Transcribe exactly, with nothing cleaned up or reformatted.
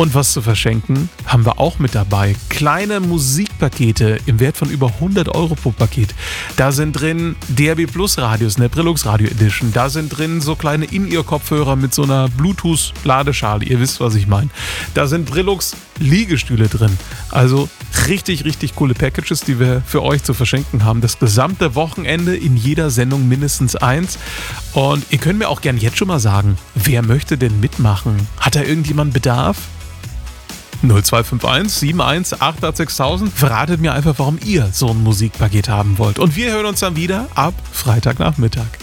Und was zu verschenken haben wir auch mit dabei. Kleine Musikpakete im Wert von über hundert Euro pro Paket. Da sind drin D A B Plus Radios, eine Brillux Radio Edition. Da sind drin so kleine In-Ear-Kopfhörer mit so einer Bluetooth-Ladeschale. Ihr wisst, was ich meine. Da sind Brillux Liegestühle drin. Also richtig, richtig coole Packages, die wir für euch zu verschenken haben. Das gesamte Wochenende in jeder Sendung mindestens eins. Und ihr könnt mir auch gern jetzt schon mal sagen, wer möchte denn mitmachen? Hat da irgendjemand Bedarf? null zwei fünf eins sieben eins acht acht sechstausend. Verratet mir einfach, warum ihr so ein Musikpaket haben wollt. Und wir hören uns dann wieder ab Freitagnachmittag.